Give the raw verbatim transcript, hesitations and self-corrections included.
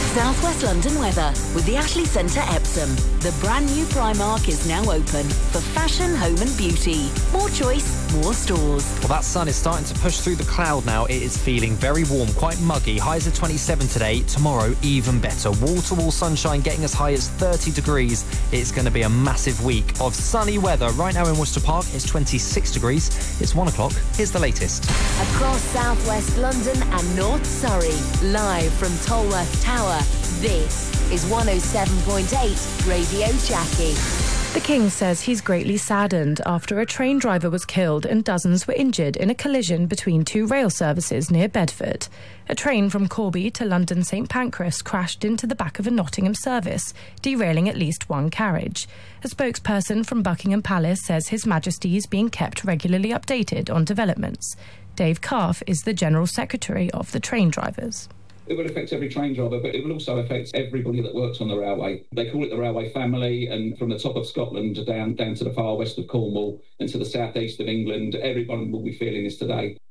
South West London weather with the Ashley Centre Epsom. The brand new Primark is now open for fashion, home and beauty. More choice, more stores. Well, that sun is starting to push through the cloud now. It is feeling very warm, quite muggy. Highs of twenty-seven today. Tomorrow, even better. Wall-to-wall sunshine getting as high as thirty degrees. It's going to be a massive week of sunny weather. Right now in Worcester Park, it's twenty-six degrees. It's one o'clock. Here's the latest. Across South West London and North Surrey, live from Tolworth Tower, this is one oh seven point eight Radio Jackie. The King says he's greatly saddened after a train driver was killed and dozens were injured in a collision between two rail services near Bedford. A train from Corby to London St Pancras crashed into the back of a Nottingham service, derailing at least one carriage. A spokesperson from Buckingham Palace says His Majesty is being kept regularly updated on developments. Dave Calf is the General Secretary of the train drivers. It will affect every train driver, but it will also affect everybody that works on the railway. They call it the railway family, and from the top of Scotland down, down to the far west of Cornwall and to the southeast of England, everyone will be feeling this today.